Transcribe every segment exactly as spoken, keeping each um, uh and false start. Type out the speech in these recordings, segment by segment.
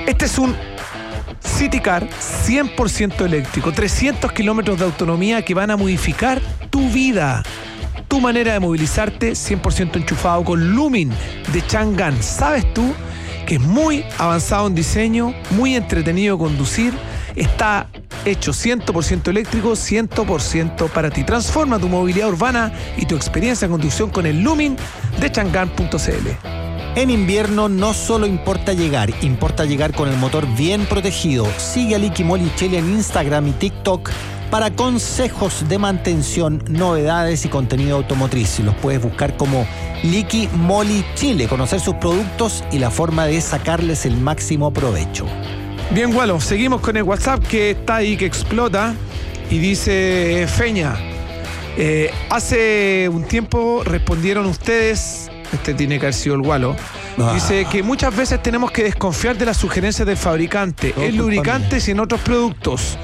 Este es un City Car cien por ciento eléctrico, trescientos kilómetros de autonomía que van a modificar tu vida, tu manera de movilizarte, cien por ciento enchufado con Lumin de Chang'an. ¿Sabes tú que es muy avanzado en diseño, muy entretenido de conducir? Está hecho cien por ciento eléctrico, cien por ciento para ti. Transforma tu movilidad urbana y tu experiencia de conducción con el Lumin de Chang'an punto c l. En invierno no solo importa llegar, importa llegar con el motor bien protegido. Sigue a Liqui Moly Chile en Instagram y TikTok para consejos de mantención, novedades y contenido automotriz. Los puedes buscar como Liqui Moly Chile, conocer sus productos y la forma de sacarles el máximo provecho. Bien, Walo, seguimos con el WhatsApp que está ahí, que explota, y dice Feña, eh, hace un tiempo respondieron ustedes, este tiene que haber sido el Walo, ah. dice que muchas veces tenemos que desconfiar de las sugerencias del fabricante, no, en lubricantes y en otros productos.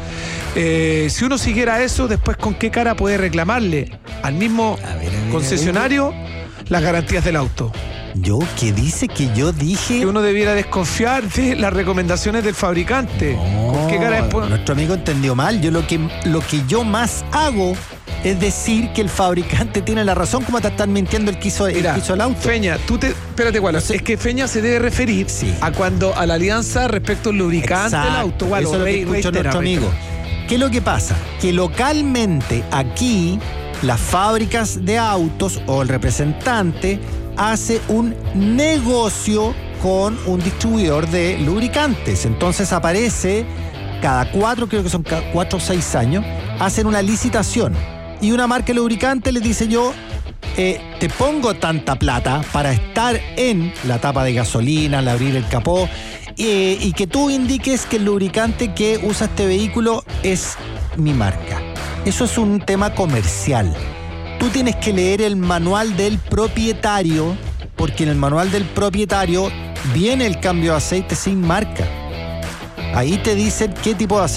Eh, si uno siguiera eso, después ¿con qué cara puede reclamarle al mismo a ver, a ver, concesionario a ver. las garantías del auto? ¿Yo? ¿Qué dice que yo dije? Que uno debiera desconfiar de las recomendaciones del fabricante. No, ¿Con qué cara después? Nuestro amigo entendió mal. Yo lo que, lo que yo más hago es decir que el fabricante tiene la razón, como te están mintiendo el que hizo el, Mira, que hizo el auto. Feña, tú te... Espérate, Walo. No sé. Es que Feña se debe referir sí. a cuando a la alianza respecto al lubricante Exacto, del auto. Walo, eso es lo que rey, escuchó nuestro amigo. ¿Qué es lo que pasa? Que localmente aquí las fábricas de autos o el representante hace un negocio con un distribuidor de lubricantes. Entonces aparece cada cuatro, creo que son cada cuatro o seis años, hacen una licitación. Y una marca de lubricante les dice yo, eh, te pongo tanta plata para estar en la tapa de gasolina, al abrir el capó, eh, y que tú indiques que el lubricante que usa este vehículo es mi marca. Eso es un tema comercial. Tú tienes que leer el manual del propietario, porque en el manual del propietario viene el cambio de aceite sin marca. Ahí te dicen qué tipo de aceite